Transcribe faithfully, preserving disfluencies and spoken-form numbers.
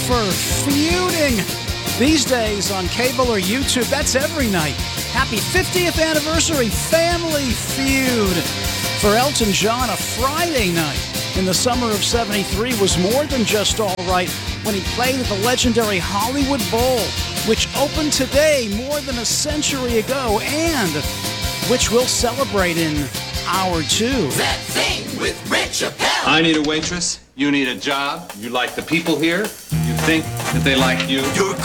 for feuding. These days on cable or YouTube, that's every night. Happy fiftieth anniversary Family Feud. For Elton John, a Friday night in the summer of seventy-three was more than just all right when he played at the legendary Hollywood Bowl, which opened today more than a century ago and which we'll celebrate in hour two. That thing with Rich Appel. I need a waitress. You need a job. You like the people here. You think that they like you. You're